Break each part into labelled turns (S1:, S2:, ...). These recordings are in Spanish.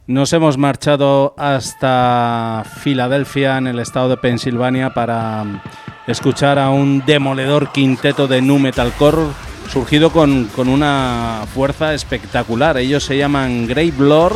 S1: Nos hemos marchado hasta Filadelfia, en el estado de Pensilvania, para escuchar a un demoledor quinteto de nu metalcore surgido con una fuerza espectacular. Ellos se llaman Gravelord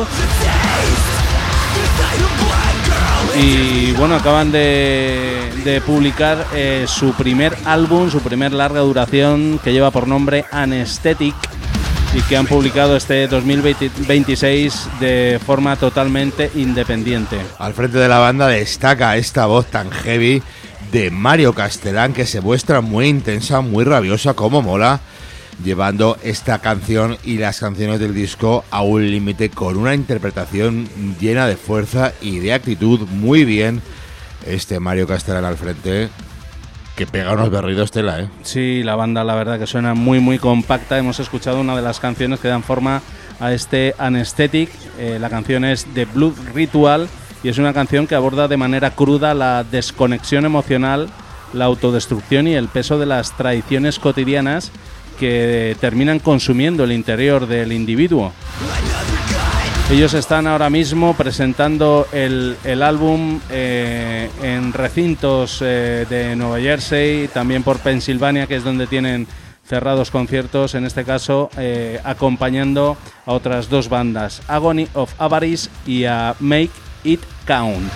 S1: y bueno, acaban de publicar su primer álbum, su primer larga duración, que lleva por nombre Anesthetic, y que han publicado este 2026 de forma totalmente independiente.
S2: Al frente de la banda destaca esta voz tan heavy de Mario Castellán, que se muestra muy intensa, muy rabiosa, como mola, llevando esta canción y las canciones del disco a un límite, con una interpretación llena de fuerza y de actitud. Muy bien este Mario Castellán al frente, que pega unos berridos tela, ¿eh?
S1: Sí, la banda la verdad que suena muy muy compacta. Hemos escuchado una de las canciones que dan forma a este Anesthetic. La canción es The Blood Ritual y es una canción que aborda de manera cruda la desconexión emocional, la autodestrucción y el peso de las tradiciones cotidianas que terminan consumiendo el interior del individuo. Ellos están ahora mismo presentando el álbum en recintos de Nueva Jersey, también por Pensilvania, que es donde tienen cerrados conciertos, en este caso acompañando a otras dos bandas, Agony of Avarice y a Make It Count.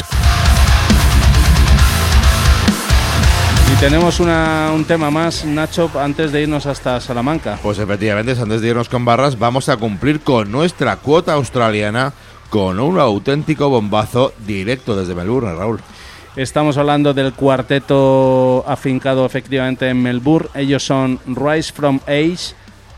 S1: Y tenemos un tema más, Nacho, antes de irnos hasta Salamanca.
S2: Pues efectivamente, antes de irnos con barras, vamos a cumplir con nuestra cuota australiana con un auténtico bombazo directo desde Melbourne, Raúl.
S1: Estamos hablando del cuarteto afincado efectivamente en Melbourne. Ellos son Rise from Age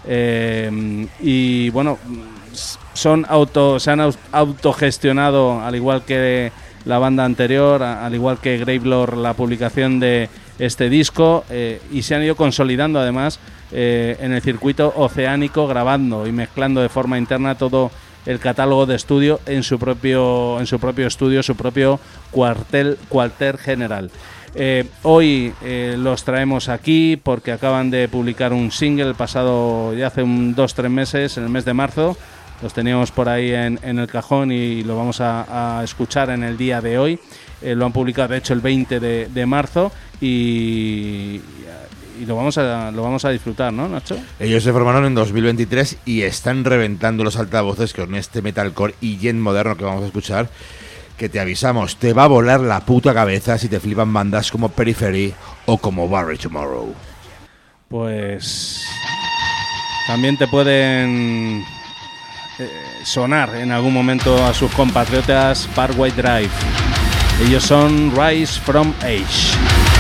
S1: y bueno, se han autogestionado, al igual que la banda anterior, al igual que Gravelord, la publicación de este disco, y se han ido consolidando además en el circuito oceánico, grabando y mezclando de forma interna todo el catálogo de estudio en su propio estudio, su propio cuartel general. Hoy los traemos aquí porque acaban de publicar un single el pasado, ya hace 2-3 meses, en el mes de marzo. Los teníamos por ahí en el cajón y lo vamos a escuchar en el día de hoy. Lo han publicado de hecho el 20 de marzo y lo vamos a disfrutar, ¿no, Nacho?
S2: Ellos se formaron en 2023 y están reventando los altavoces con este metalcore y gen moderno que vamos a escuchar, que te avisamos, te va a volar la puta cabeza si te flipan bandas como Periphery o como Barry Tomorrow.
S1: Pues también te pueden sonar en algún momento a sus compatriotas Parkway Drive. Ellos son Rise from Age.